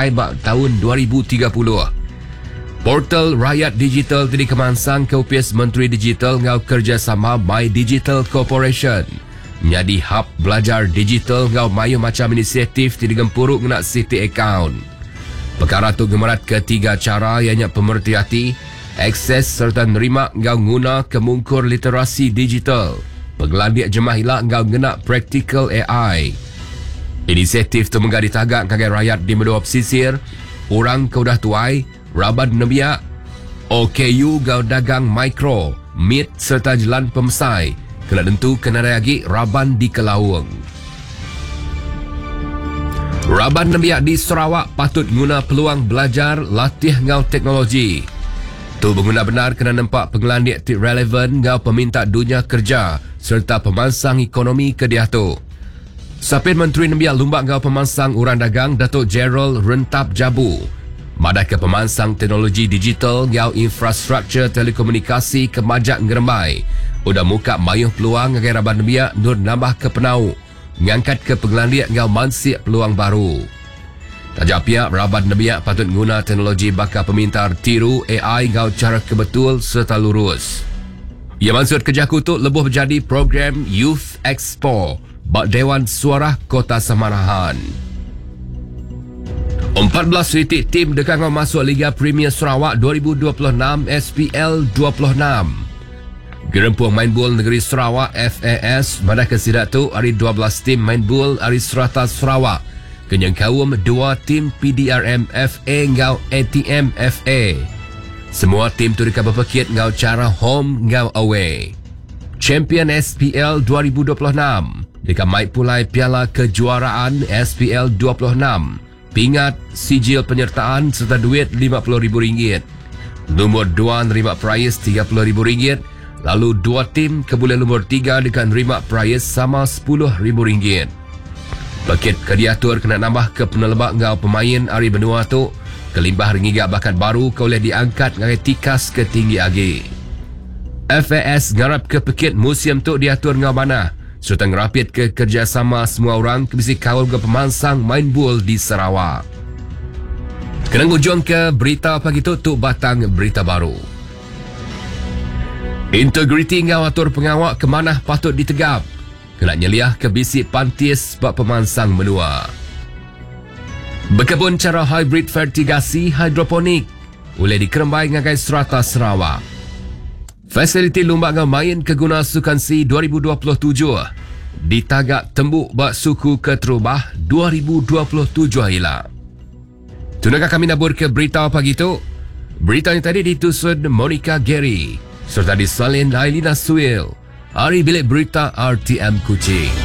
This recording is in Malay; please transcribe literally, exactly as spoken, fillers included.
A I bak tahun dua ribu tiga puluh. Portal Rakyat Digital tadi kemansang ke upis Menteri Digital ngau kerjasama My Digital Corporation. Menjadi hub belajar digital ngau mayu macam inisiatif tadi gempuruk nak city account. Perkara tu gemerat ketiga cara ianya pemerhati hati, akses serta nerima ngau guna kemungkur literasi digital. Penggelandik jemaah hilak ngau ngena practical A I. Inisiatif tu menggadi tagak kagai rakyat di medua pesisir, orang kaudah tuai, raban nebiak, O K U ngau dagang mikro, meat serta jalan pemesai. Kena tentu kena reagi raban di Kelawang. Raban nebiak di Sarawak patut guna peluang belajar latih ngau teknologi. Tu pengguna benar kena nampak penggelandik relevan ngau peminta dunia kerja serta pemansang ekonomi ke dia tu. Sapin Menteri Nebiak Lumbak ngau pemansang urang dagang Datuk Gerald Rentap Jabu. Madah ke pemansang teknologi digital ngau infrastruktur telekomunikasi ke majak ngerembai. Udah muka mayuh peluang ngagai raban Nebiak nur nambah ke penau. Ngangkat ke penggelandik ngau mansik peluang baru. Tajak pihak raban Nebiak patut guna teknologi bakal pemintar tiru A I ngau cara kebetul serta lurus. Ia maksud kerja kutuk lebuh menjadi program Youth Expo bak Dewan Suara Kota Samarahan. empat belas titik tim dekat ngau masuk Liga Premier Sarawak dua ribu dua puluh enam S P L dua puluh enam. Gerempuang main bol negeri Sarawak F A S pada kesidak tu hari dua belas tim main bol hari serata Sarawak. Kenyang kaum dua tim P D R M F A ngau A T M F A. Semua tim tu dekat berpekit ngau cara home ngau away. Champion S P L dua ribu dua puluh enam dekat mai pulai Piala Kejuaraan S P L dua puluh enam. Pingat, sijil penyertaan serta duit lima puluh ribu ringgit. Nombor dua nerima prize tiga puluh ribu ringgit. Lalu dua tim kebulan nombor tiga dengan nerima prize sama sepuluh ribu ringgit. Paket kediatur kena nambah ke penelebak ngau pemain hari benua tu. Kelimbah ringgit bakat baru kau boleh diangkat ngagai tikas ke tinggi agi. F A S ngarap ke paket museum tu diatur ngau mana. Serta ngerapit ke kerjasama semua orang ke bisi kawal ke pemansang main bol di Sarawak. Kena ngujung ke berita pagi tu tu batang berita baru. Integriti ngau atur pengawak ke mana patut ditegap. Kena nyeliah ke bisi pantis bak pemansang menua. Berkebun cara hybrid fertigasi hidroponik boleh dikerembai ngagai serata Sarawak. Fasiliti lumbak ngau main keguna sukansi dua ribu dua puluh tujuh ditagak tembuk bak suku keterubah dua ribu dua puluh tujuh hilang. Tunakah kami nabur ke berita pagi tu? Berita yang tadi ditusun Monica Gary serta disalin Ailina Suil. Hari bilik berita R T M Kuching.